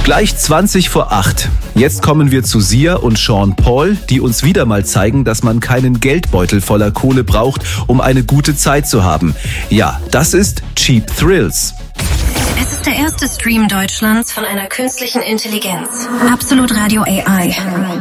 Gleich 20 vor 8. Jetzt kommen wir zu Sia und Sean Paul, die uns wieder mal zeigen, dass man keinen Geldbeutel voller Kohle braucht, um eine gute Zeit zu haben. Ja, das ist Cheap Thrills. Es ist der erste Stream Deutschlands von einer künstlichen Intelligenz. Absolut Radio AI.